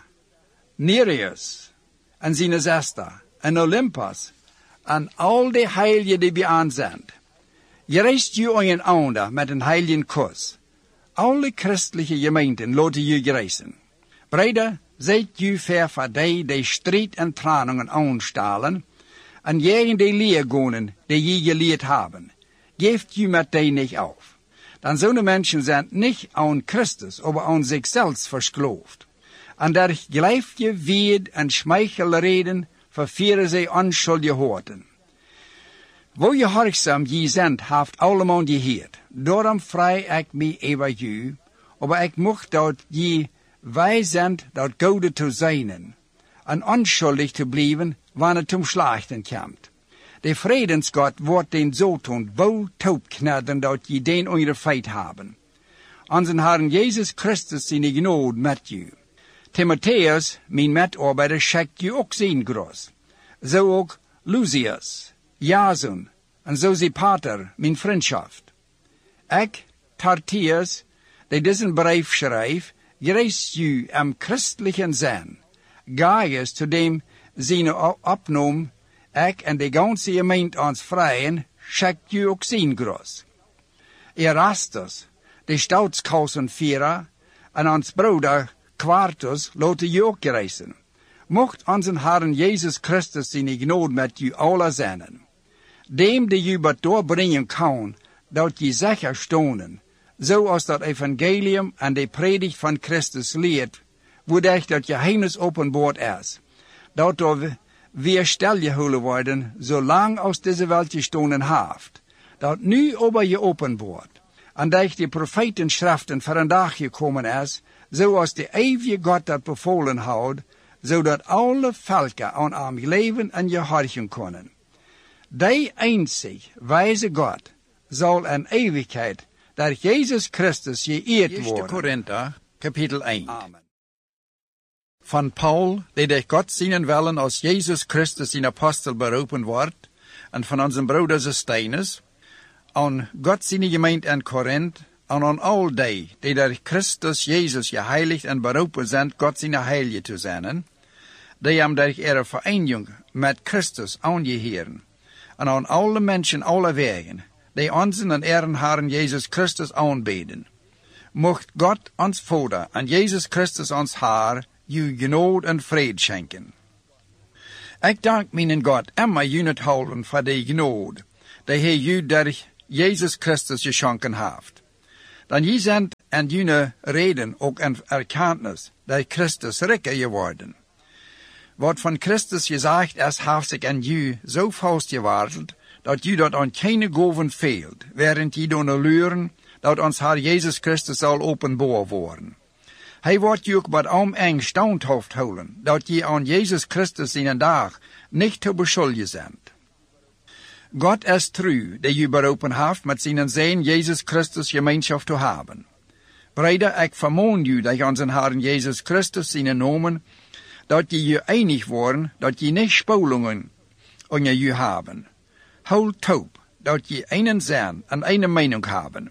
Nereus, en zijn zuster, en Olympus, en al de heiligen die Biaan zijn. Je reist je een ander met een heiligen kus. Alle christelijke gemeenten laten je reizen. Breder, zijt je ver voor die die strijd en traningen aanstalen, en jegen die leergonen die je geleerd hebben. Geeft je met die niet auf. Dan zo'n mensen zijn niet aan Christus, maar aan zichzelf verskloofd. En daar glijf je weed en schmeichelreden vervieren zij onschuldige hoorten. Wo je horkzaam je zendt, heeft allemaal geheerd. Daarom vrij ik mij over je, maar ik mocht dat je wij zendt dat gode te zijn, en onschuldig te blijven, wanneer het om slachten komt. De vredensgod wordt den zoton bouw toopknadden dat je den eure feit hebben. Onze Herren Jezus Christus zijn genode met je. Timotheus, mijn medarbeider, schickt je ook zijn groß. Zo ook Lucius, Jason, en zo zie Pater, mijn vriendschap. Ik, Tertius, die diesen brief schrijf, gereis je am christlichen zijn. Gaius, zu dem zijn opnoem, ik en de ganze gemeente ons vrijen, schickt je ook zijn groß. Erastus, de staatskousenvierer, en ons broeder Quartus, laten je ook reizen. Mocht onze Herren Jezus Christus zijn genode met je allen zijn. Dem die je wat doorbrengen kan, dat je zeker stonen, zoals dat evangelium en de predigt van Christus leert, woordelijk dat geheimnis openbaard is, dat er weer stilgehouden worden, zolang als deze welt gestonen heeft, dat nu over je openbaard, en dat de profetenschriften voor een dag gekomen is, zoals de eeuwige God dat bevolen houdt, zodat alle volken aan hem leven en gehorchen kunnen. Die einzig wijze God zal in eeuwigheid door Jezus Christus geëerd worden. Eerste Korinther, kapitel één. Amen. Van Paul, die durch Gott zien willen als Jezus Christus zijn apostel beroepen wordt, en van onze broeder Steinus, aan God zijn gemeente in Korinthe, en aan al die, die door Christus Jezus geheiligd en beroepen zijn, God zijn heilige te zijn, die hem door ihre vereniging met Christus aangeheren, en aan alle mensen alle wegen, die onze en ihren Herren Jezus Christus aanbeden. Mocht God ons Vader en Jezus Christus ons Heer ju genade en fred schenken. Ik dank mijn God immer junet houden voor de genade, die hij ju door Jesus Christus geschonken heeft. Dan je zijn en jene reden ook en erkenntnis, dat Christus rijker geworden. Wat van Christus gezegd is, heeft zich en ju zo vastgeworteld, dat ju dat aan keine goven fehlt, während je doen leuren, dat ons Herr Jesus Christus zal openbaar worden. Hij wordt je ook met om eng standhaft houden, dat je aan Jesus Christus in een dag niet te beschuldigen zijn. God is true, die je beroepen heeft met zijn Zoon Jesus Christus gemeenschap te hebben. Breder, ik vermoon je dat je onze Herrn Jesus Christus in nomen, dat je je einig worden, dat je niet spolingen aan je hebben. Hou taub, dat je einen zijn en eine Meinung haben.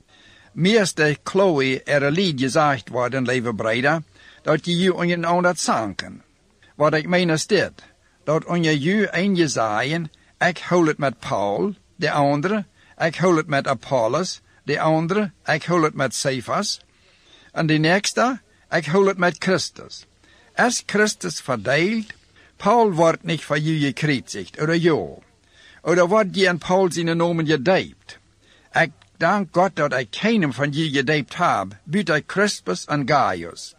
Meeste Chloe er een lied gezegd worden, lieve Breder, dat je je aan je ander zanken. Wat ik meen is dit, dat aan je je een je zeggen, ik hou het met Paul, de andere, ik hou het met Apollos, de andere, ik hou het met Cephas, en de nächste, ik hou het met Christus. Als Christus verdeelt, Paul wordt niet voor je gekreuzigd, oder ja, oder wordt je aan Paul zijn nomen gedeipt. Ik dank God dat ik keinem van je gedeipt heb, buiten Crispus en Gaius.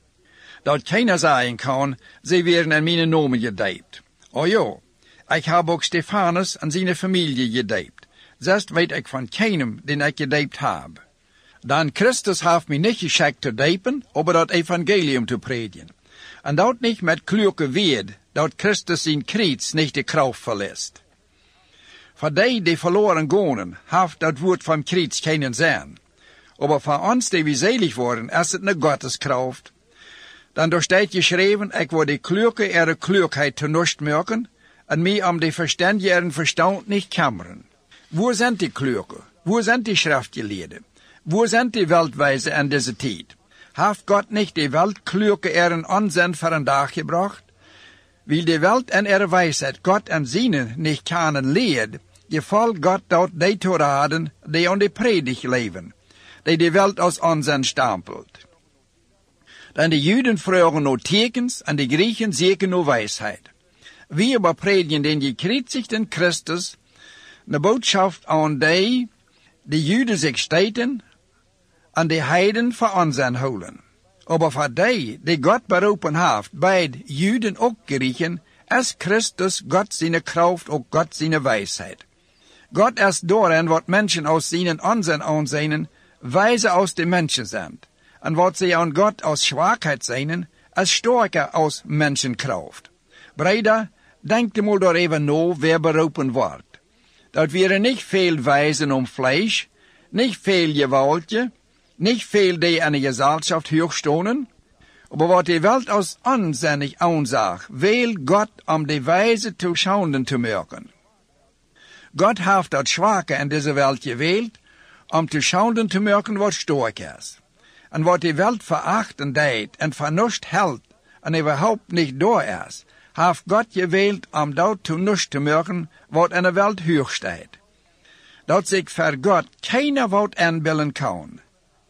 Dat keiner zeggen kan, ze werden aan mijn nomen gedeipt. Oh ja, ik heb ook Stephanus en zijn familie gedeipt. Zest weet ik van keinem, den ik gedeipt heb. Dan Christus heeft mij niet geschickt te deipen, aber dat evangelium te predigen. En dat niet met kluke weerd, dat Christus zijn kreuz niet de kracht verlässt. Voor die, die verloren gaan, heeft dat woord van kreuz keinen zin. Aber voor ons, die we selig worden, is het een Gotteskraft. Dan door staat geschreven, ik word de kluke ihre klukheid te nust merken, en mij om de verstandige ihren verstand niet kammeren. Wo sind die Kluke? Wo sind die Schriftgelehrten? Wo sind die Weltweise in dieser Zeit? Heeft Gott nicht die Weltkluke ihren Unsinn für einen Tag gebracht? Weil die Welt in ihrer Weisheit Gott an seinen nicht kennen lehrt, gefällt Gott dort die zu raten, die an die Predigt leben, die die Welt aus Unsinn stampelt. Denn die Juden fragen nur Tekens, und die Griechen suchen nur Weisheit. Wir aber predigen den gekreuzigten Christus, eine Botschaft an die, die Juden sich steten, an die Heiden für Unsinn holen. Aber für die, die Gott berufen hat, beid Juden und Griechen, ist Christus Gott seine Kraft und Gott seine Weisheit. Gott ist darin, was Menschen aus seinen Unsinn ansehen, weise aus den Menschen sind. Und was sie an Gott aus Schwachheit sehen, ist stärker aus Menschenkraft. Brüder, denkt mal darüber nach, wer berufen wird. Dat wäre nicht viel Weisen um Fleisch, nicht viel Gewaltje, nicht viel die an der Gesellschaft hochstonen, aber was die Welt aus unsinnig ansagt, will Gott, um die Weise zu schaunden zu merken. Gott hat das Schwache in dieser Welt gewählt, um zu schaunden zu merken, was stark ist. Und was die Welt verachten deed und vernuscht hält und überhaupt nicht da ist, hat Gott gewählt, um dort zu nichts zu merken, was in der Welt hoch steht. Dat sich für Gott keiner Wort anbilden kann.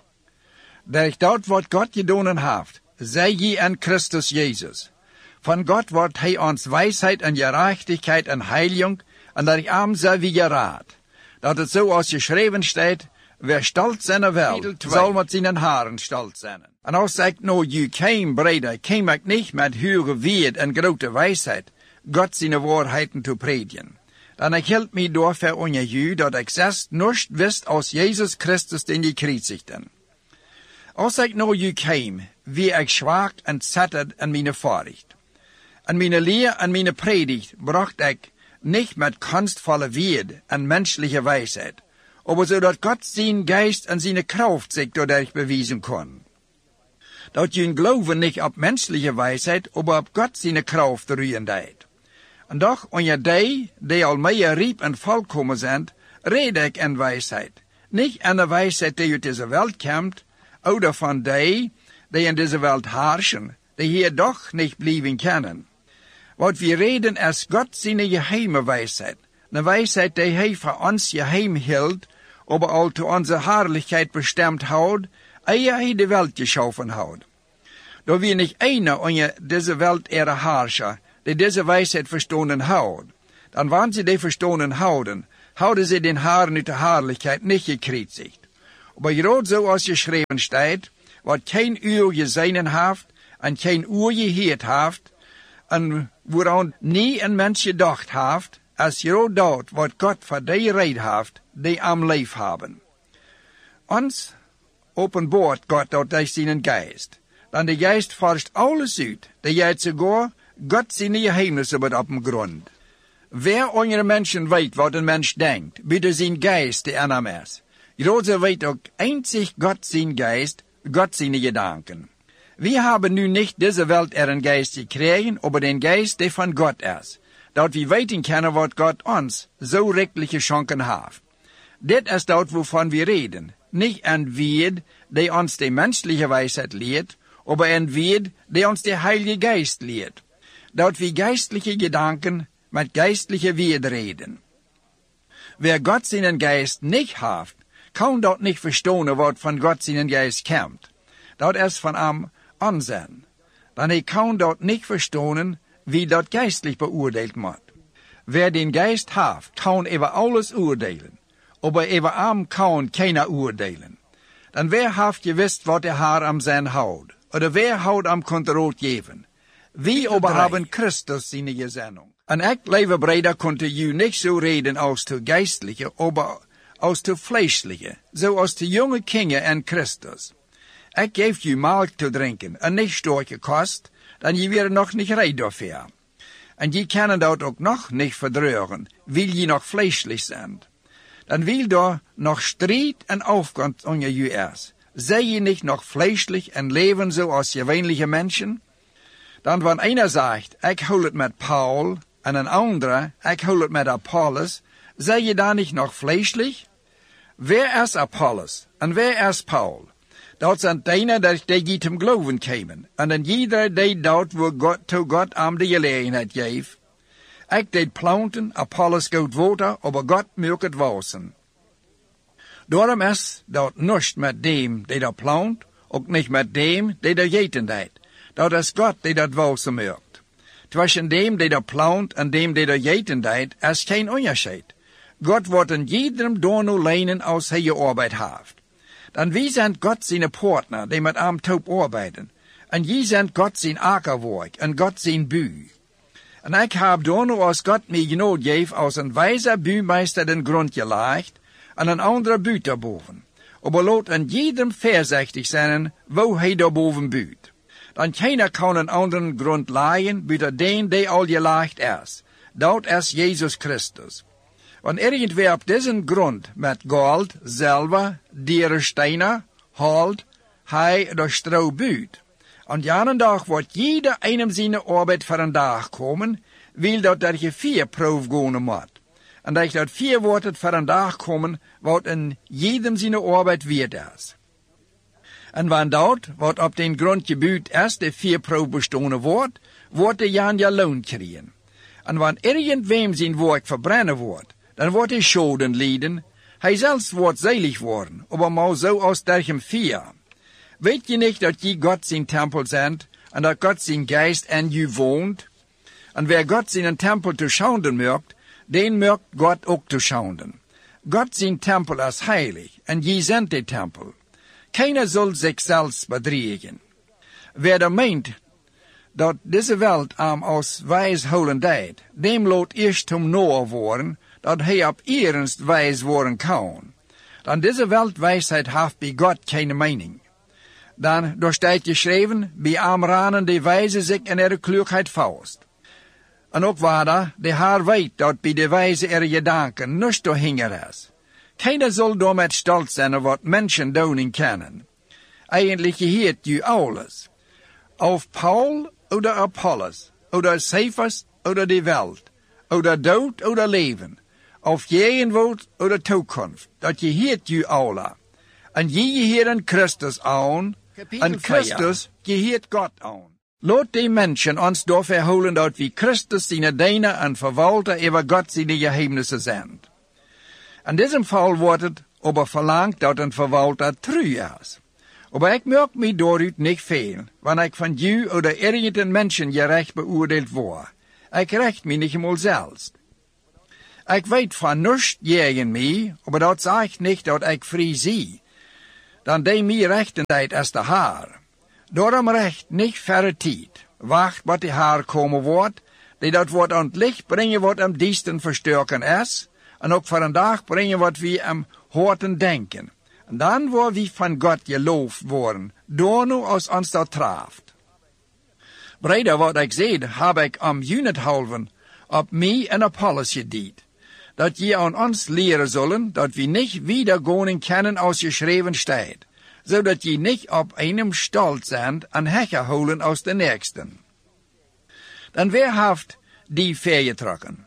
Durch dort, was Gott gedonen hat, sei je an Christus Jesus. Von Gott wird hij uns Weisheit und Gerechtigkeit und Heiligung und durch arm sei wie gerat. Dat es so ausgeschrieben steht, wer stolz sein will, soll mit seinen Haaren stolz sein. Und auch sagt nur, je kein Brüder, käm ich nicht mit höhere Wert und große Weisheit, Gott seine Wahrheiten zu predigen. Dann ich hielt mich dafür unter jü, dat ich selbst nicht wisst aus Jesus Christus den gekreuzigten. Auch sagt nur, je käm, wie ich schwach und zattert an meine Vorricht. An meine Lehr, an meine Predigt bracht ich nicht mit kunstvoller Wert und menschlicher Weisheit, aber so, dass Gott sein Geist und seine Kraft sich dadurch bewiesen kann. Dat jün Glauben nicht auf menschliche Weisheit, aber auf Gott seine Kraft ruhen deed. Und doch, unter die, die al mehr rieb und vollkommen sind, rede ich in Weisheit. Nicht an der Weisheit, die aus dieser Welt kommt, oder von die, die in dieser Welt herrschen, die hier doch nicht bleiben können. Was wir reden, ist Gott seine geheime Weisheit. Eine Weisheit, die er für uns geheim hielt, aber auch zu unserer Herrlichkeit bestimmt hat, ehe er die Welt geschaffen hat. da wie nicht einer onder deze Welt ihre Herrscher, die diese Weisheit verstanden houdt. Dan wanneer sie die verstanden houden, houden sie den Haaren uit de Herrlichkeit nicht gekreuzigt. Aber gerade so als geschreven staat, wat kein uur gezien heeft, en kein uur geheerd heeft, en waaraan nie een mens gedacht heeft, als gerade dat wat God voor die reid heeft, die am lief hebben. Ons openbaart God dat hij zijn geest. Dan de geest forscht alles uit, dat jij sogar God zijn geheimnissen wordt op dem grond. Wer onder mensen weet wat een mens denkt, bitte zijn geest die aan hem is. Gerade weet ook einzig Gott zijn geest, Gott zijn gedanken. Wir haben nu nicht diese Welt ihren Geist gekregen, aber den Geist, der von Gott ist, dat wir weten können, wat Gott uns so rechtlich geschenken hat. Dit ist dort, wovon wir reden. Nicht ein Wert, der uns die menschliche Weisheit lehrt, aber ein Wert, der uns der Heilige Geist lehrt. Dort wir geistliche Gedanken mit geistlichen Wert reden. Wer Gott seinen Geist nicht hat, kann dort nicht verstehen, wat von Gott seinen Geist kommt. Dort ist von ihm Ansehen. Dann ich kann dort nicht verstehen, wie dort geistlich beurteilt wird. Wer den Geist hat, kann über alles urteilen, aber über ihm kann keiner urteilen. Dann wer hat gewusst, wat der Herr am sein haut, oder wer haut am Kontrolle geben? Wie aber haben Christus seine Gesinnung. En ik, lieve breder, konnte ju nicht so reden als de geistliche, aber als de fleischliche, so als de junge Kinder en Christus. Ik geef ju Melk te drinken, en niet sterke kost, dan je weer nog niet reid dafür. En je kunnen dat ook nog niet verdreuren, wil je nog fleischlich zijn. Dan wil daar nog strijd en aufkomst onder je is. Zij je niet nog fleischlich en leven zoals gewöhnliche mensen? Dan wanneer einer zegt, ik hou het met Paul, en een andere, ik hou het met Apollos, zij je dan niet nog fleischlich? Wer is Apollos, en wer is Paul? Dat zijn denen dat die niet hem geloven komen, en dan ieder die dat wo God, to God am de gelegenheid geeft. Ik deed planten, Apollos goot water, aber God maakt het wassen. Daarom is dat niets met dem die dat plant, ook niet met dem die dat jeten deed. Dat is God die dat wassen maakt. Tussen dem die dat plant en dem die dat jeten deed, is geen onderscheid. God wordt in jedem dono lenen als hij je arbeid heeft. Dan wie zijn God zijn partner, die met hem top arbeiden. En je zijn God zijn akkerwerk en God zijn bu. En ik heb dono als God mij genoeg geeft als een wijze buurmeester den grond gelegd en een andere buurt daarboven. Aber laat in jedem voorzichtig zijn, wo hij daarboven buurt. Dan keiner kan een anderen grond leien, buiten den die al gelegd is. Dat is Jezus Christus. Want irgendwer op deze grond met gold, zilver, dierensteinen, hout, hij door stro buurt. En jaren dag wordt jeder einem zijn arbeid voor een dag komen, wil dat er je vier proef gaan moet. En dat dat vier woorden voor een dag komen, wat in jedem zijn arbeid weer is. En wanneer dat, wat op den grond gebuurd is, de vier proef bestonen wordt, wordt de jan ja loon krijgen. En wanneer irgendwem zijn werk verbrennen wordt, dan wordt hij schoden lijden. Hij zelfs wordt selig worden, aber mal zo als dergem vier. Weet je niet dat je God zijn tempel bent, en dat God zijn geest in je woont? En wer God zijn tempel te schouwen merkt, den merkt God ook te schouwen. God zijn tempel is heilig, en je zijn de tempel. Keiner zal zichzelf bedriegen. Wer er meint, dat deze wereld am als wijs holen deed, dem laat eerst om Noah worden, dat hij op ernst wijs worden kan. Dan deze wereldwijsheid heeft bij God geen mening. Dan, door staat geschreven, bij Amranen die wijze zich in ihre klugheid vast. En ook waar de haar weet dat bij de wijze ihre gedanken niets door hinger is. Keiner zal door met stolz zijn wat mensen doen kennen. Eigenlijk geheert u alles. Of Paul oder Apollos, oder Cephas oder die Welt, oder dood oder leven. Of Gegenwart oder Toekomst, dat je heert je alle. En je heert Christus aan, en Christus geheert God aan. Laat die mensen ons door verholen dat we Christus zijn diener en verwalter over God zijn geheimnissen zijn. In diesem Fall wordt het aber verlangt dat een verwalter treu is. Aber ik merk mij daaruit niet veel, wanneer ik van jou oder irgendein Menschen gerecht beoordeeld word. Ik recht mij niet eenmaal zelfs. Ik weet van niets tegen mij, aber dat zegt niet dat ik vrij zie. Dan die mij rechten tijd als de haar. Daarom recht niet verre tijd. Wacht wat de haar komen wordt, die dat wordt aan het licht brengen wat am diensten versterken is, en ook voor een dag brengen wat we am hoorten denken. En dan worden we van God geloofd worden, door nu als ons dat treft. Breder wat ik zei, heb ik am unit halven op mij en Apollos gediend, dat je aan ons leren zullen, dat we niet wiedergonen kennen als geschreven staat, zodat je niet op einem stolz zijn en hekken holen als de nächsten. Dan wer heeft die vergetrokken?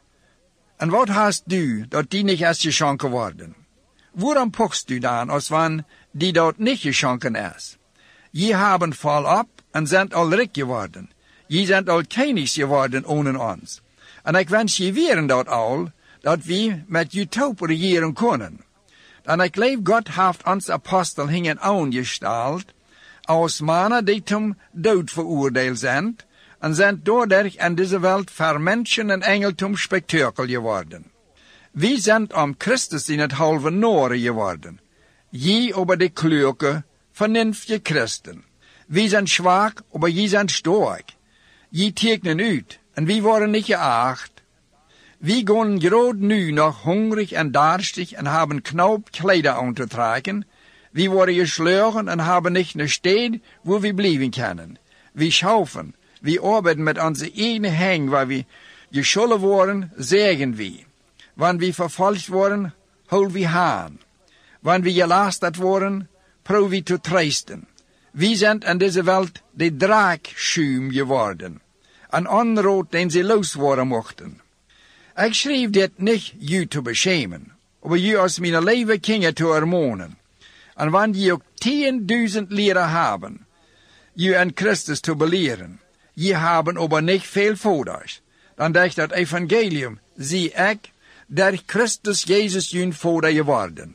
En wat hast du, dat die niet is geschonken worden? Waarom pochst du dan, als wann die dat niet geschonken is? Je hebben volop en zijn al rijk geworden. Je zijn al kennis geworden onder ons. En ik wens je weer dat al, dat we met je top regeren kunnen. En ik leef God heeft ons apostel hingen aangesteld, als mannen die zum dood veroordeeld zijn, en zijn doordat in deze wereld voor mensen en engeltum spektakel geworden. We zijn om Christus in het halve noorden geworden. Je over de kloeke, vernünftige Christen. We zijn zwak, maar je zijn sterk. Je tekenen uit, en we worden niet geacht. We gaan gerade nu nog hungrig en darstig en hebben knauw kleider aan te trekken. We worden geslagen en hebben niet een stad waar we blijven kunnen. We schaufen, we arbeiten met onze eigen hang, waar we gescholden worden, zeggen we. Wanneer we vervolgd worden, houden we aan. Wanneer we gelasterd worden, proberen we te troosten. We zijn in deze wereld de draakschuim geworden. Een onrood den ze los worden mochten. Ik schreef dit niet u te beschemen, maar u als mijn leven kinderen te ermonen. En wanneer je ook tienduizend leren hebben, u en Christus te beleren, je hebben aber niet veel voorders. Dan dacht dat evangelium, zie ik, dat Christus Jezus jun voorder geworden.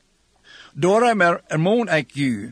Daarom ermoon ik u,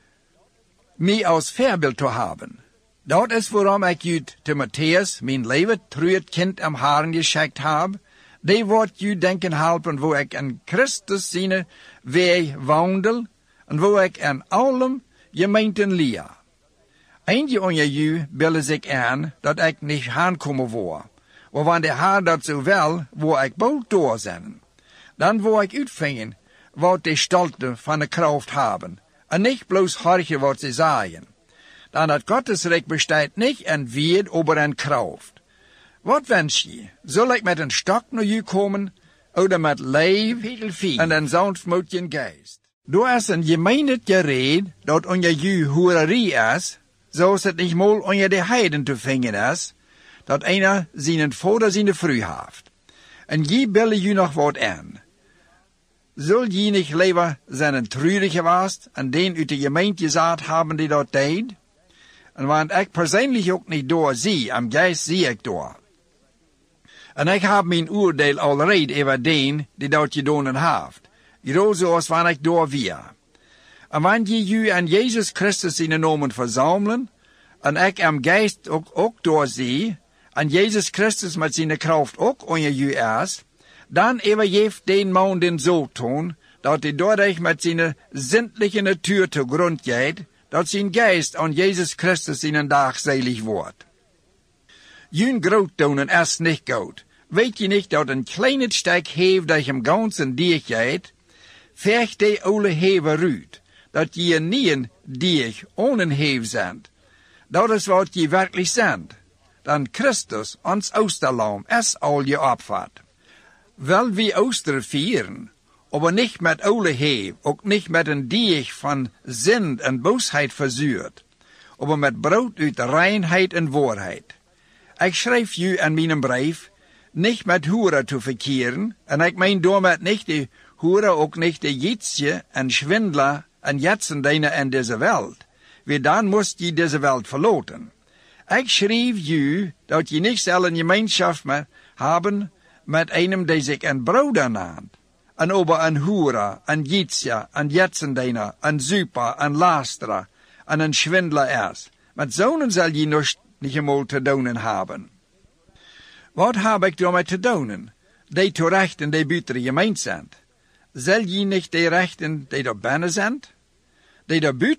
mij als voorbeeld te hebben. Dat is waarom ik u Timotheus, mijn leven truet kind am haren geschikt heb. Die wordt u denken helpen, wo ik in Christus zijn weg wandel, en wo ik in allem gemeenten leer. Eentje onder u billen zich aan, dat ik niet aankomen word. Maar wanneer de Heer dat zo wil, wo ik bald door zijn. Dan wil ik uitvingen, wat de stolte van de kracht hebben, en niet bloos horchen wat ze zeggen. Dan het Gottesrecht bestaat niet in weet over een kracht. Wat wens je? Zal ik met een stok naar u komen, of met lijf en een zachtmoedige geest? Door is een gemeente gereed, dat onder u hoererie is, zoals het niet mal onder de heiden te vingen is, dat einer zijn vader zijn vrouw heeft. En je billen u nog wat aan. Zul je niet liever zijn treurig geweest en den uit de gemeente gezet hebben die dat deed? En want ik persoonlijk ook niet door zie, am geest zie ik door. En ik heb mijn oordeel alreeds over den die dat gedaan heeft. Gewoon zoals wanneer ik door weer. En wanneer je u en Jezus Christus in de namen verzamelen, en ik am geest ook, ook door zie, en Jezus Christus met zijn kracht ook onder u is, dan overgeeft den man den zo toon, dat hij doordat met zijn zindelijke natuur te grond gaat, dat zijn geest aan Jezus Christus in een dag zelig wordt. Jun groottonen is niet goed. Weet je niet dat een kleine stek heeft dat hem ganzen dicht gaat, vecht de oude hever uit, dat je niet een dicht ohne heef bent. Dat is wat je werkelijk bent. Dan Christus, ons Oosterlam, is al je opvat. Wel wie Ooster vieren, aber nicht met oude heef, ook niet met een dicht van zin en boosheid verzuurd, aber met brood uit reinheid en waarheid. Ik schrijf u in mijn brief, niet met hoeren te verkeren, en ik meen daarmee niet de hoeren, ook niet de jitsje en schwindler en jetsendijnen in deze wereld, wie dan moest je deze wereld verlaten. Ik schreef u dat je niet zelf een gemeenschap hebben met einem die zich een broeder naam. en over een hoera, een gietsja, een jetsendener, een zuiper, een lasterer en een schwindler is. Met zonen zal je nog niet eenmaal te doen hebben. Wat heb ik daarmee te doen? Die te rechten die buiten de gemeente zijn. Zal je niet die rechten die daar binnen zijn? Die daar buiten